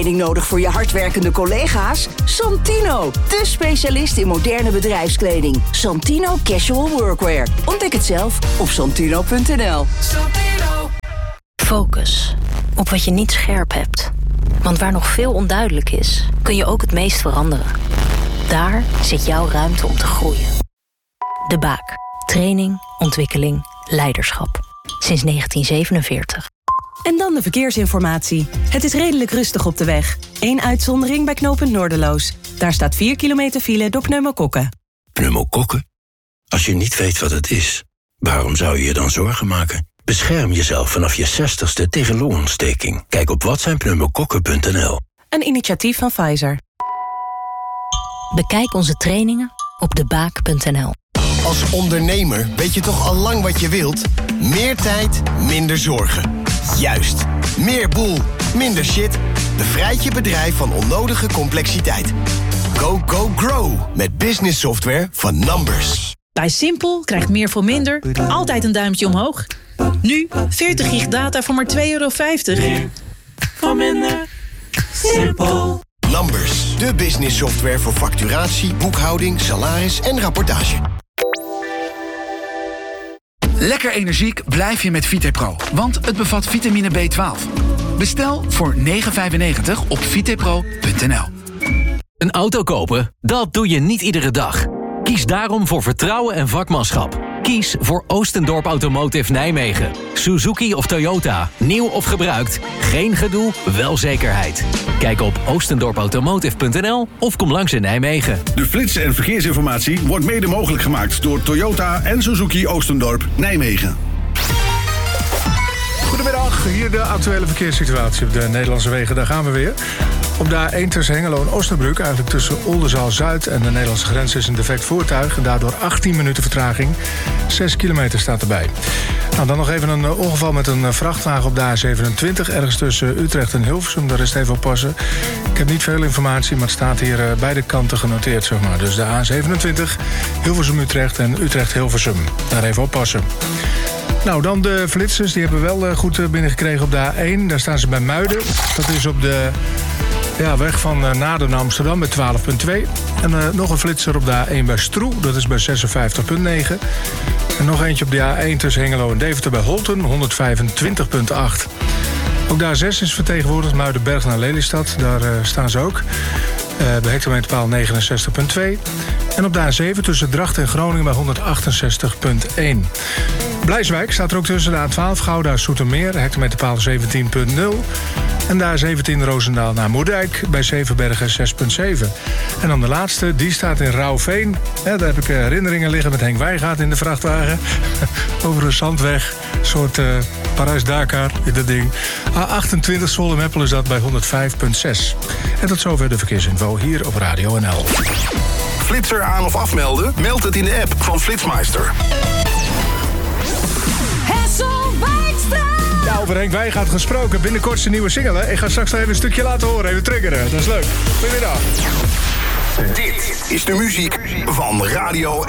Nodig voor je hardwerkende collega's? Santino, de specialist in moderne bedrijfskleding. Santino Casual Workwear. Ontdek het zelf op santino.nl. Focus op wat je niet scherp hebt. Want waar nog veel onduidelijk is, kun je ook het meest veranderen. Daar zit jouw ruimte om te groeien. De Baak. Training, ontwikkeling, leiderschap. Sinds 1947. En dan de verkeersinformatie. Het is redelijk rustig op de weg. Eén uitzondering bij knooppunt Noorderloos. Daar staat 4 kilometer file door pneumokokken. Pneumokokken? Als je niet weet wat het is, waarom zou je je dan zorgen maken? Bescherm jezelf vanaf je 60ste tegen longontsteking. Kijk op watzijnpneumokokken.nl. Een initiatief van Pfizer. Bekijk onze trainingen op debaak.nl. Als ondernemer weet je toch al lang wat je wilt? Meer tijd, minder zorgen. Juist. Meer boel, minder shit. Bevrijd je bedrijf van onnodige complexiteit. Go, go, grow. Met business software van Numbers. Bij Simpel krijgt meer voor minder altijd een duimpje omhoog. Nu 40 gig data voor maar €2,50. Meer voor minder. Simpel. Numbers, de business software voor facturatie, boekhouding, salaris en rapportage. Lekker energiek blijf je met VitePro, want het bevat vitamine B12. Bestel voor €9,95 op vitepro.nl. Een auto kopen, dat doe je niet iedere dag. Kies daarom voor vertrouwen en vakmanschap. Kies voor Oostendorp Automotive Nijmegen. Suzuki of Toyota, nieuw of gebruikt. Geen gedoe, wel zekerheid. Kijk op oostendorpautomotive.nl of kom langs in Nijmegen. De flits- en verkeersinformatie wordt mede mogelijk gemaakt door Toyota en Suzuki Oostendorp Nijmegen. Goedemiddag, hier de actuele verkeerssituatie op de Nederlandse wegen. Daar gaan we weer. Op de A1 tussen Hengelo en Osnabrück, eigenlijk tussen Oldenzaal-Zuid en de Nederlandse grens, is een defect voertuig. En daardoor 18 minuten vertraging. 6 kilometer staat erbij. Nou, dan nog even een ongeval met een vrachtwagen op de A27, ergens tussen Utrecht en Hilversum. Daar is het even op passen. Ik heb niet veel informatie, maar het staat hier beide kanten genoteerd, zeg maar. Dus de A27, Hilversum-Utrecht en Utrecht-Hilversum. Daar even op passen. Nou, dan de flitsers. Die hebben we wel goed binnengekregen op de A1. Daar staan ze bij Muiden. Dat is op de weg van Naarden naar Amsterdam met 12,2. En nog een flitser op de A1 bij Stroe. Dat is bij 56,9. En nog eentje op de A1 tussen Hengelo en Deventer bij Holten. 125,8. Ook de A6 is vertegenwoordigd. Muidenberg naar Lelystad. Daar staan ze ook. Bij hectometerpaal 69,2. En op de A7 tussen Drachten en Groningen bij 168,1. Blijswijk staat er ook tussen de A12 Gouda Soetermeer, hectometerpaal 17,0. En de A17 Roosendaal naar Moerdijk bij Zevenbergen 6,7. En dan de laatste, die staat in Rauwveen. Daar heb ik herinneringen liggen met Henk Wijngaard in de vrachtwagen. Over een zandweg, een soort Parijs-Dakar in dat ding. A28 Zwolle-Meppel is dat bij 105,6. En tot zover de verkeersinfo hier op Radio NL. Flitser aan of afmelden? Meld het in de app van Flitsmeister. Ja, over Henk Wijngaard gesproken. Binnenkort zijn nieuwe single. Hè? Ik ga straks nog even een stukje laten horen. Even triggeren. Dat is leuk. Goedemiddag. Dit is de muziek van Radio